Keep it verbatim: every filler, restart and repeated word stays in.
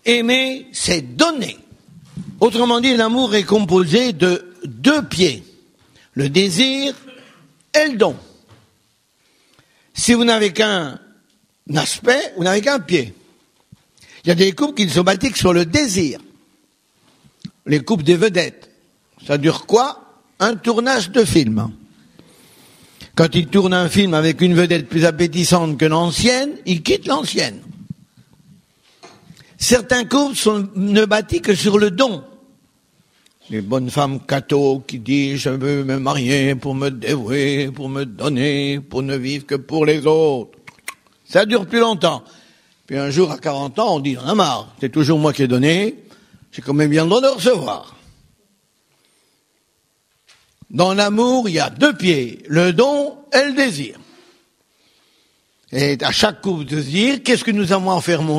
Aimer, c'est donner. Autrement dit, l'amour est composé de deux pieds, le désir et le don. Si vous n'avez qu'un aspect, vous n'avez qu'un pied. Il y a des couples qui ne sont bâtis que sur le désir. Les couples des vedettes. Ça dure quoi? Un tournage de film. Quand ils tournent un film avec une vedette plus appétissante que l'ancienne, ils quittent l'ancienne. Certains couples sont ne bâtis que sur le don. Les bonnes femmes catho qui disent « je veux me marier pour me dévouer, pour me donner, pour ne vivre que pour les autres ». Ça dure plus longtemps. Puis un jour, à quarante ans, on dit « on a marre, c'est toujours moi qui ai donné, j'ai quand même bien le droit de recevoir ». Dans l'amour, il y a deux pieds, le don et le désir. Et à chaque couple de se dire « qu'est-ce que nous avons à faire mon